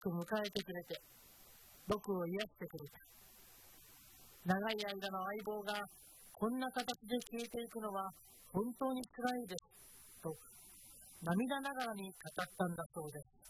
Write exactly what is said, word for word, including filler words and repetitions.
く迎えてくれて、僕を癒してくれた。長い間の相棒がこんな形で消えていくのは本当に辛いですと涙ながらに語ったんだそうです。